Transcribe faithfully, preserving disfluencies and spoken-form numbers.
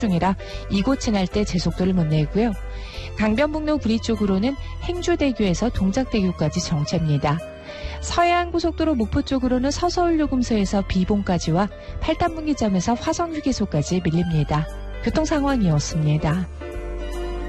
중이라 이곳 지날 때 제속도를 못 내고요. 강변북로 구리 쪽으로는 행주대교에서 동작대교까지 정체입니다. 서해안고속도로 목포 쪽으로는 서서울요금소에서 비봉까지와 팔단분기점에서 화성휴게소까지 밀립니다. 교통상황이었습니다.